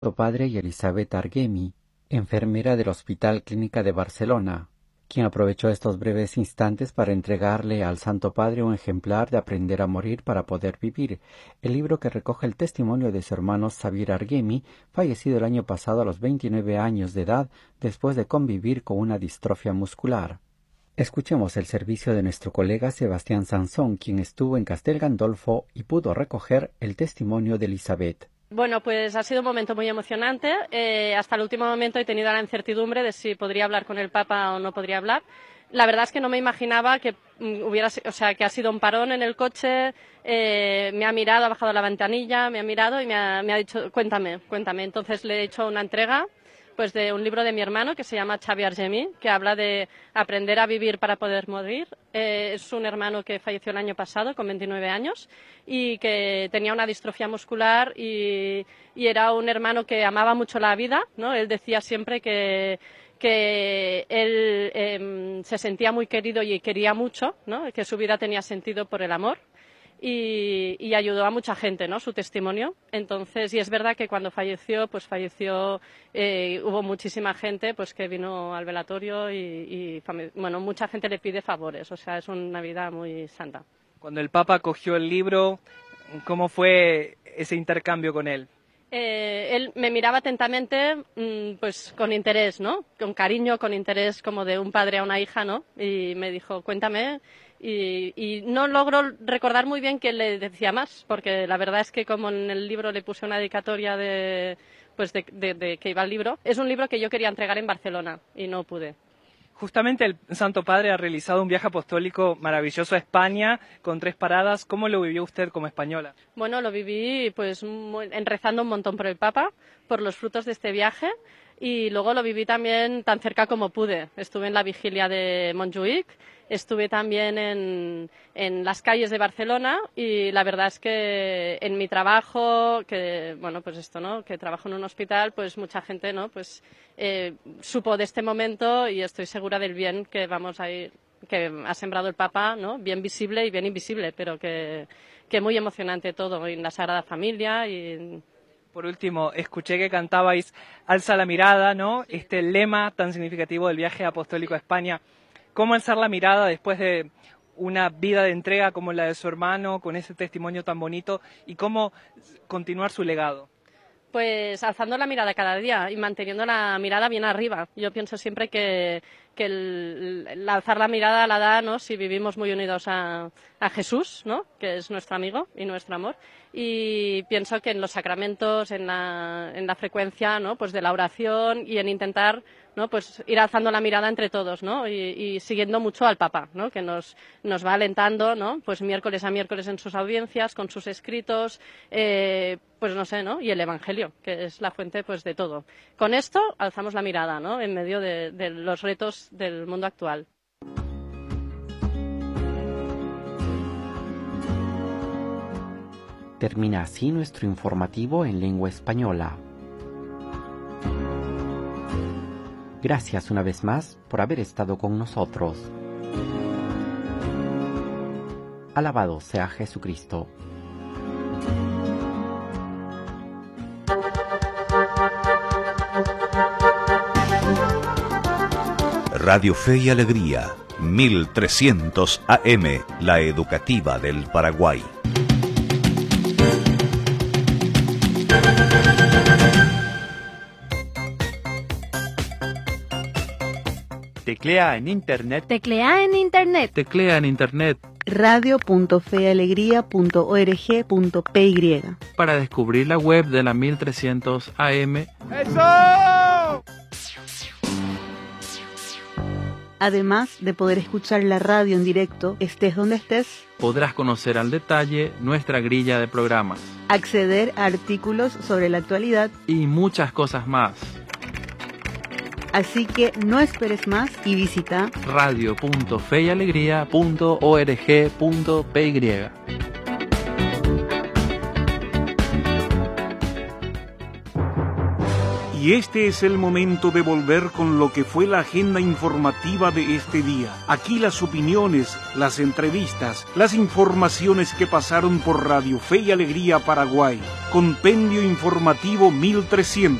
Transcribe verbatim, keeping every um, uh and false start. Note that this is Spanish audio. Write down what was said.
Santo Padre y Elisabet Arguemi, enfermera del Hospital Clínica de Barcelona, quien aprovechó estos breves instantes para entregarle al Santo Padre un ejemplar de Aprender a morir para poder vivir, el libro que recoge el testimonio de su hermano Xavier Arguemi, fallecido el año pasado a los veintinueve años de edad después de convivir con una distrofia muscular. Escuchemos el servicio de nuestro colega Sebastián Sansón, quien estuvo en Castel Gandolfo y pudo recoger el testimonio de Elisabet. Bueno, pues ha sido un momento muy emocionante. Eh, hasta el último momento he tenido la incertidumbre de si podría hablar con el Papa o no podría hablar. La verdad es que no me imaginaba que hubiera, o sea, que ha sido un parón en el coche. Eh, me ha mirado, ha bajado la ventanilla, me ha mirado y me ha, me ha dicho, cuéntame, cuéntame. Entonces le he hecho una entrega pues de un libro de mi hermano que se llama Xavier Arguemi, que habla de aprender a vivir para poder morir. Eh, es un hermano que falleció el año pasado con veintinueve años y que tenía una distrofia muscular y, y era un hermano que amaba mucho la vida, ¿no? Él decía siempre que que él eh, se sentía muy querido y quería mucho, ¿no? Que su vida tenía sentido por el amor. Y, y ayudó a mucha gente, ¿no? Su testimonio. Entonces, y es verdad que cuando falleció, pues falleció, eh, hubo muchísima gente pues que vino al velatorio y, y, bueno, mucha gente le pide favores, o sea, es una vida muy santa. Cuando el Papa cogió el libro, ¿cómo fue ese intercambio con él? Eh, él me miraba atentamente, pues con interés, ¿no? Con cariño, con interés como de un padre a una hija, ¿no? Y me dijo, cuéntame. Y, y no logro recordar muy bien qué le decía más, porque la verdad es que como en el libro le puse una dedicatoria de, pues de, de, de que iba el libro, es un libro que yo quería entregar en Barcelona y no pude. Justamente el Santo Padre ha realizado un viaje apostólico maravilloso a España con tres paradas. ¿Cómo lo vivió usted como española? Bueno, lo viví pues muy, rezando un montón por el Papa, por los frutos de este viaje, y luego lo viví también tan cerca como pude. Estuve en la vigilia de Montjuïc, estuve también en, en las calles de Barcelona y la verdad es que en mi trabajo, que bueno pues esto, ¿no? Que trabajo en un hospital, pues mucha gente, ¿no? Pues eh, supo de este momento y estoy segura del bien que vamos a ir, que ha sembrado el Papa, ¿no? Bien visible y bien invisible, pero que que muy emocionante todo en la Sagrada Familia y por último, escuché que cantabais Alza la mirada, ¿no? Este lema tan significativo del viaje apostólico a España. ¿Cómo alzar la mirada después de una vida de entrega como la de su hermano, con ese testimonio tan bonito, y cómo continuar su legado? Pues alzando la mirada cada día y manteniendo la mirada bien arriba. Yo pienso siempre que, que el, el alzar la mirada la da, ¿no? Si vivimos muy unidos a, a Jesús, ¿no? Que es nuestro amigo y nuestro amor. Y pienso que en los sacramentos, en la, en la frecuencia, ¿no? Pues de la oración y en intentar, ¿no? Pues ir alzando la mirada entre todos, ¿no? Y, y siguiendo mucho al Papa, ¿no? Que nos, nos va alentando, ¿no? Pues miércoles a miércoles en sus audiencias, con sus escritos, eh, pues no sé, ¿no? Y el Evangelio, que es la fuente pues de todo. Con esto alzamos la mirada, ¿no? En medio de, de los retos del mundo actual. Termina así nuestro informativo en lengua española. Gracias una vez más por haber estado con nosotros. Alabado sea Jesucristo. Radio Fe y Alegría, mil trescientos A M, la educativa del Paraguay. Teclea en internet. Teclea en internet. Teclea en internet. radio punto fe alegría punto org punto p y para descubrir la web de la mil trescientos A M. ¡Eso! Además de poder escuchar la radio en directo, estés donde estés, podrás conocer al detalle nuestra grilla de programas, acceder a artículos sobre la actualidad y muchas cosas más. Así que no esperes más y visita radio punto fe y alegría punto org punto p y. Y este es el momento de volver con lo que fue la agenda informativa de este día. Aquí las opiniones, las entrevistas, las informaciones que pasaron por Radio Fe y Alegría Paraguay. Compendio Informativo mil trescientos.